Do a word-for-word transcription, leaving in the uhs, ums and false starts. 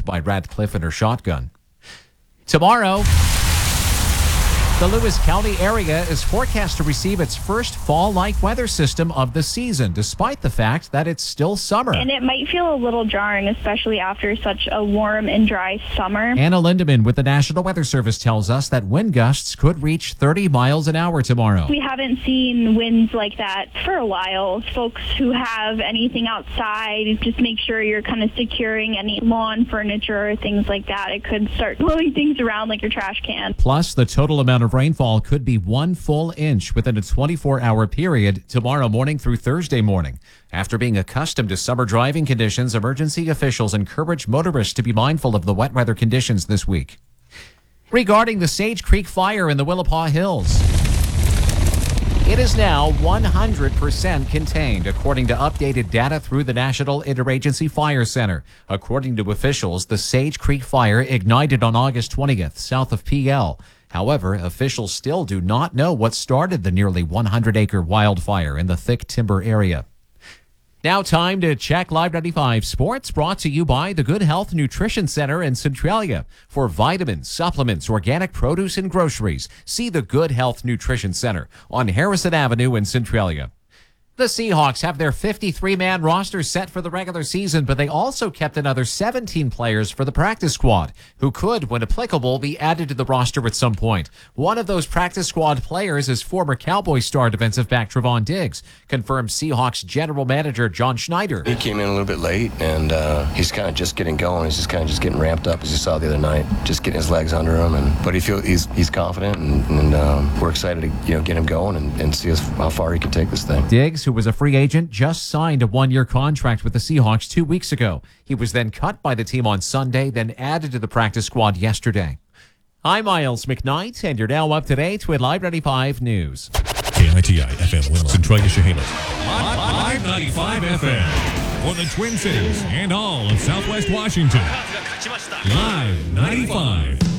killed by Radcliffe and her shotgun. Tomorrow, the Lewis County area is forecast to receive its first fall-like weather system of the season, despite the fact that it's still summer. And it might feel a little jarring, especially after such a warm and dry summer. Anna Lindeman with the National Weather Service tells us that wind gusts could reach thirty miles an hour tomorrow. We haven't seen winds like that for a while. Folks who have anything outside, just make sure you're kind of securing any lawn furniture or things like that. It could start blowing things around like your trash can. Plus, the total amount of rainfall could be one full inch within a twenty-four hour period tomorrow morning through Thursday morning. After being accustomed to summer driving conditions, emergency officials encourage motorists to be mindful of the wet weather conditions this week. Regarding the Sage Creek fire in the Willapa Hills, it is now one hundred percent contained, according to updated data through the National Interagency Fire Center. According to officials, the Sage Creek fire ignited on August twentieth south of P L. However, officials still do not know what started the nearly one hundred acre wildfire in the thick timber area. Now time to check Live ninety-five Sports, brought to you by the Good Health Nutrition Center in Centralia. For vitamins, supplements, organic produce, and groceries, see the Good Health Nutrition Center on Harrison Avenue in Centralia. The Seahawks have their fifty-three man roster set for the regular season, but they also kept another seventeen players for the practice squad, who could, when applicable, be added to the roster at some point. One of those practice squad players is former Cowboy star defensive back Trevon Diggs, confirmed Seahawks general manager John Schneider. He came in a little bit late, and uh, he's kind of just getting going. He's just kind of just getting ramped up, as you saw the other night, just getting his legs under him. And but he feels he's he's confident, and, and um, we're excited to you know get him going and, and see us, how far he can take this thing. Diggs, who was a free agent, just signed a one-year contract with the Seahawks two weeks ago. He was then cut by the team on Sunday, then added to the practice squad yesterday. I'm Miles McKnight, and you're now up to date with Live ninety-five News. K I T I F M Willow, Centralia, Chehalis. Live ninety-five F M for the Twin Cities and all of Southwest Washington. Live ninety-five.